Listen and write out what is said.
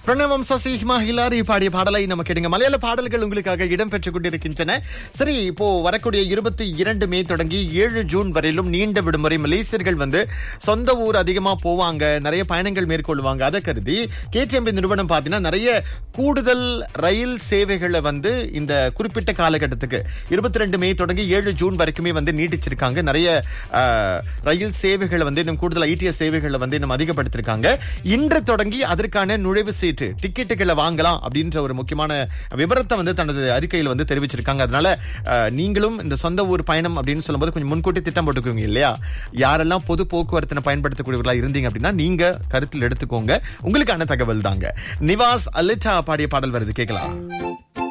பிரணவம் சசிஹிமா ஹிலாரி பாடிய பாடலை நம்ம கேட்டுங்க. மலையாள பாடல்கள் உங்களுக்காக இடம்பெற்றுக் கொண்டிருக்கின்றன. சரி, இப்போ வரக்கூடிய 22 மே தொடங்கி 7 ஜூன் வரையிலும் நீண்ட விடுமுறை மலேசியர்கள் சொந்த ஊர் அதிகமா போவாங்க, நிறைய பயணங்கள் மேற்கொள்வாங்க. அதை கருதி KTMB நிறுவனம் பாத்தீங்கன்னா நிறைய கூடுதல் ரயில் சேவைகளை இந்த குறிப்பிட்ட காலகட்டத்துக்கு 22 மே தொடங்கி 7 ஜூன் வரைக்குமே நீட்டிச்சிருக்காங்க. நிறைய ரயில் சேவைகளை இன்னும் கூடுதல் ITS சேவைகளை இன்னும் அதிகப்படுத்திருக்காங்க. இன்று தொடங்கி அதற்கான நுழைவு சீட்டு டிக்கெட்டுகளை வாங்கலாம் அப்படின்ற ஒரு முக்கியமான விபரத்தை தனது அறிக்கையில் தெரிவிச்சிருக்காங்க. அதனால நீங்களும் இந்த சொந்த ஊர் பயணம் அப்படின்னு சொல்லும்போது கொஞ்சம் முன்கூட்டி திட்டம் போட்டுக்குவீங்க இல்லையா? யாரெல்லாம் பொது போக்குவரத்தினை பயன்படுத்தக்கூடியவர்களா இருந்தீங்க அப்படின்னா நீங்க கருத்தில் எடுத்துக்கோங்க. உங்களுக்கான தகவல் தாங்க. நிவாஸ் அலிட்டா பாடிய பாடல் வருது, கேட்கலாம்.